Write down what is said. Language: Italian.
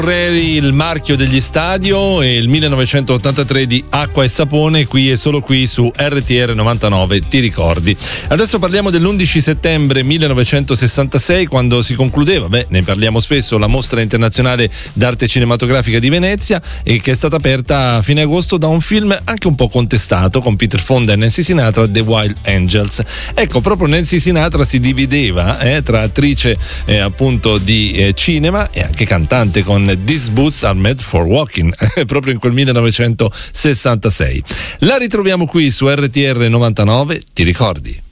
Il marchio degli stadio e il 1983 di Acqua e Sapone, qui e solo qui su RTR 99, ti ricordi. Adesso parliamo dell'11 settembre 1966, quando si concludeva, ne parliamo spesso, la mostra internazionale d'arte cinematografica di Venezia, e che è stata aperta a fine agosto da un film anche un po' contestato con Peter Fonda e Nancy Sinatra, The Wild Angels. Ecco, proprio Nancy Sinatra si divideva tra attrice appunto di cinema e anche cantante con These Boots Are Made for Walking, proprio in quel 1966. La ritroviamo qui su RTR 99, ti ricordi?